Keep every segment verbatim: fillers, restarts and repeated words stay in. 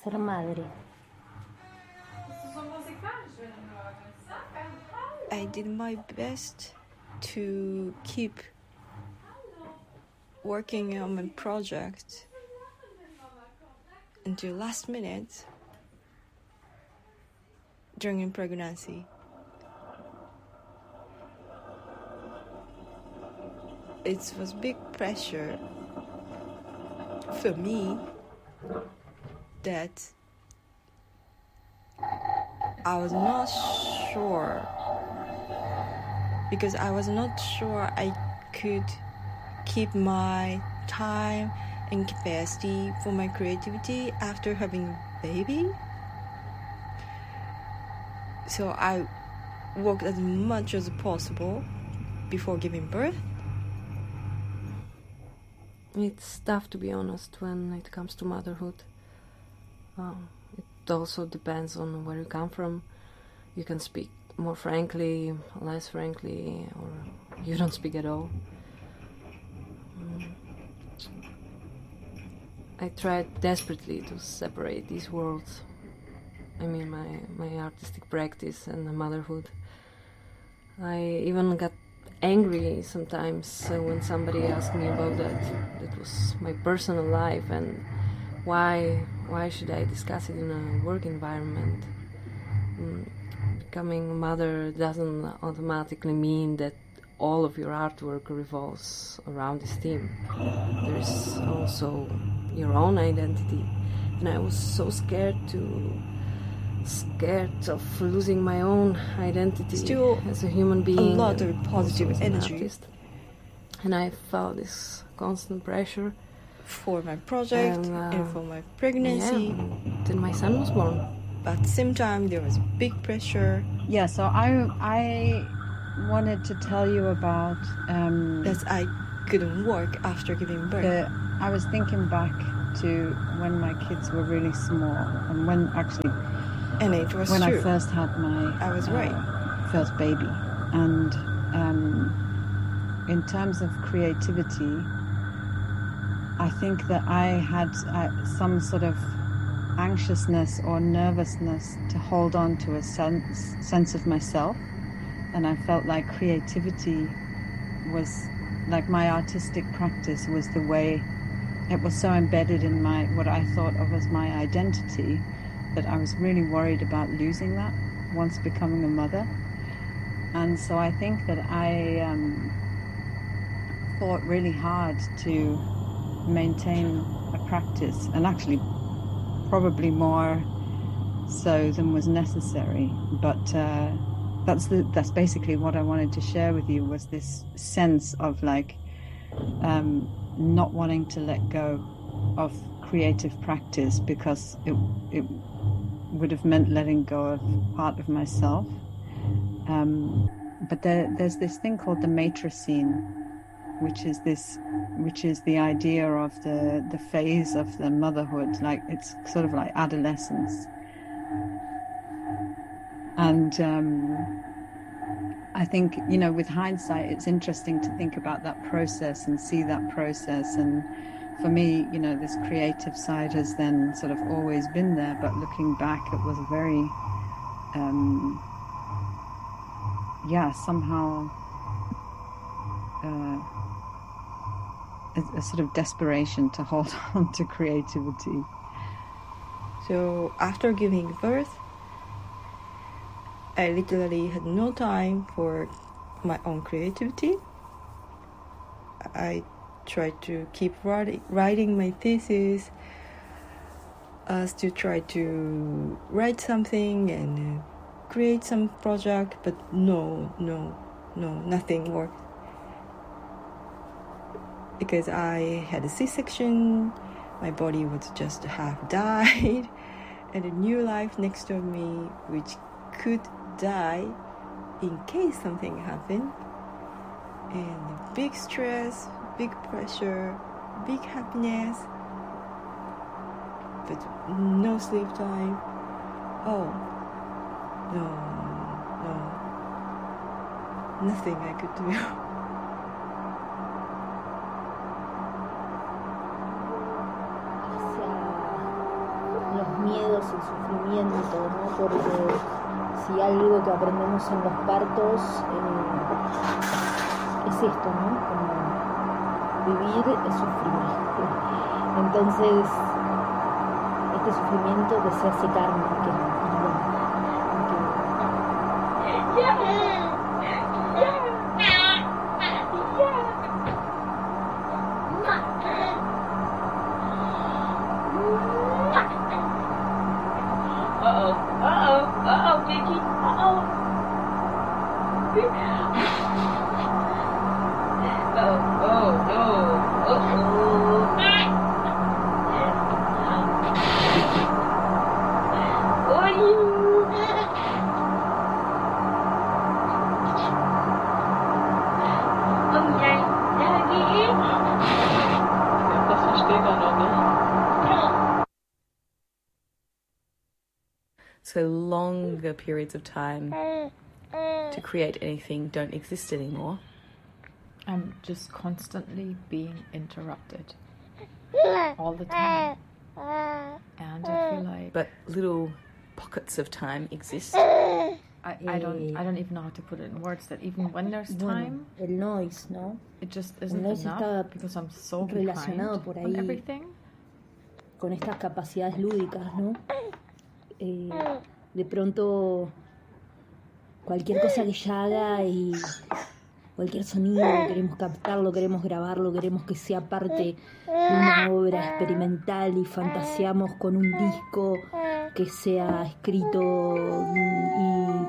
ser madre? I did my best to keep working on my project until last minute during pregnancy. It was big pressure for me that I was not sure, because I was not sure I could keep my time and capacity for my creativity after having a baby. So I worked as much as possible before giving birth. It's tough, to be honest, when it comes to motherhood. Um, it also depends on where you come from. You can speak more frankly, less frankly, or you don't speak at all. Um, I tried desperately to separate these worlds. I mean, my, my artistic practice and the motherhood. I even got angry sometimes uh, when somebody asked me about that. That was my personal life, and why why should I discuss it in a work environment? Mm, becoming a mother doesn't automatically mean that all of your artwork revolves around this theme. There's also your own identity, and I was so scared to scared of losing my own identity Still as a human being, a lot of positive also as an energy. artist. And I felt this constant pressure For my project and, uh, and for my pregnancy. Yeah, then my son was born. But at the same time, there was big pressure. Yeah, so I I wanted to tell you about um, that I couldn't work after giving birth. the, I was thinking back to when my kids were really small, and when actually And it was when true. I first had my I was uh, right. first baby. And um, in terms of creativity, I think that I had uh, some sort of anxiousness or nervousness to hold on to a sense, sense of myself. And I felt like creativity was, like my artistic practice was the way, it was so embedded in my, what I thought of as my identity, that I was really worried about losing that once becoming a mother. And so I think that I um, fought really hard to maintain a practice, and actually probably more so than was necessary. But uh, that's the, that's basically what I wanted to share with you, was this sense of like um, not wanting to let go of creative practice, because it it would have meant letting go of part of myself. Um, but there, there's this thing called the matricene, which is this, which is the idea of the, the phase of the motherhood, like it's sort of like adolescence. And um, I think, you know, with hindsight, it's interesting to think about that process and see that process. And for me, you know, this creative side has then sort of always been there, but looking back, it was very, um, yeah, somehow uh, a, a sort of desperation to hold on to creativity. So after giving birth, I literally had no time for my own creativity. I tried to keep writing, writing my thesis, uh, still try to write something and uh, create some project, but no, no, no, nothing worked. Because I had a C-section, my body was just half died, and a new life next to me, which could die in case something happened. And big stress, big pressure, big happiness, but no sleep time. Oh, no, no, nothing I could do. Los miedos es el sufrimiento, ¿no? Porque si algo que aprendemos en los partos eh, es esto, ¿no? Como vivir es sufrir. Entonces, este sufrimiento que se hace carne, que es vida, que... So longer periods of time to create anything don't exist anymore. I'm just constantly being interrupted all the time. And I feel like... But little pockets of time exist. I, I don't I don't even know how to put it in words, that even when there's time, bueno, el noise, ¿no? It just isn't el noise enough está because I'm so relacionado behind por ahí on everything. Con estas capacidades lúdicas, ¿no? Eh, de pronto cualquier cosa que ella haga y cualquier sonido queremos captarlo, queremos grabarlo, queremos que sea parte de una obra experimental y fantaseamos con un disco que sea escrito y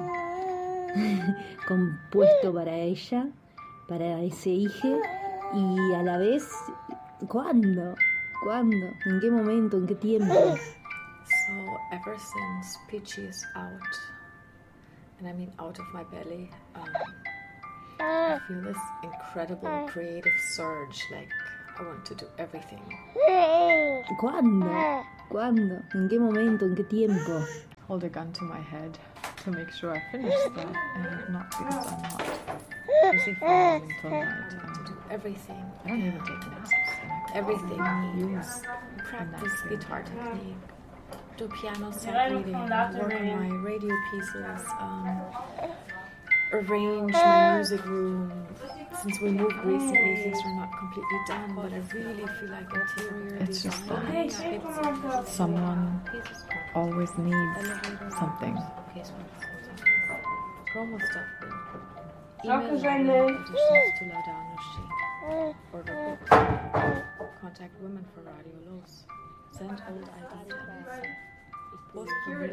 compuesto para ella, para ese hijo, y a la vez, ¿cuándo? ¿Cuándo? ¿En qué momento? ¿En qué tiempo? So ever since Peachy is out, and I mean out of my belly, um, I feel this incredible creative surge, like I want to do everything. ¿Cuándo? ¿Cuándo? ¿En qué momento? ¿En qué tiempo? Hold a gun to my head to make sure I finish that, and not because I'm not busy following until night. I want to do everything. I don't even take naps. Everything. Use practice guitar technique, do piano set reading, work on my radio pieces, um, arrange my music room. Since we moved recently, things are not completely done, but I really feel like interior it's just that someone always needs something. Promo stuff. Email auditions to Laudano Sheet. Order books. Contact women for Radio Los. Send old I D tags. Estamos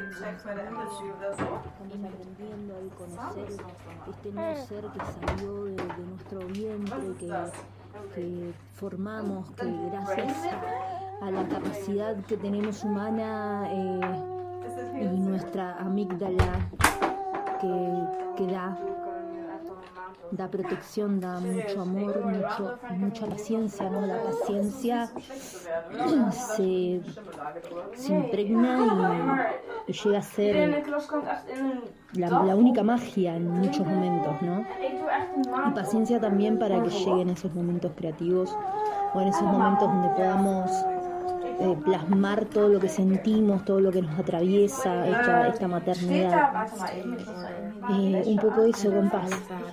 aprendiendo al conocer este nuevo ser que salió de, de nuestro vientre, que, que formamos, que gracias a la capacidad que tenemos humana eh, y nuestra amígdala que, que da, da protección, da mucho amor, mucho, mucha paciencia, ¿no? La paciencia se, se impregna y, y llega a ser la, la única magia en muchos momentos, ¿no? Y paciencia también para que lleguen esos momentos creativos o en esos momentos donde podamos eh, plasmar todo lo que sentimos, todo lo que nos atraviesa esta, esta maternidad. Eh, un poco eso, compás.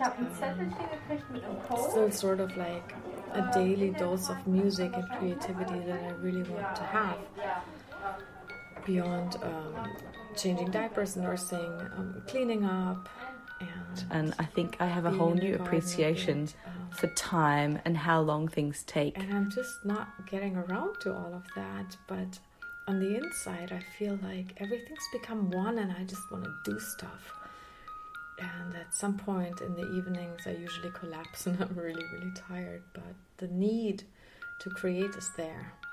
Still sort of like a daily dose of music and creativity that I really want to have beyond um, changing diapers, nursing, um, cleaning up. And, and I think I have a whole new appreciation um, for time and how long things take. And I'm just not getting around to all of that, but on the inside I feel like everything's become one and I just want to do stuff. And at some point in the evenings I usually collapse and I'm really, really tired, but the need to create is there.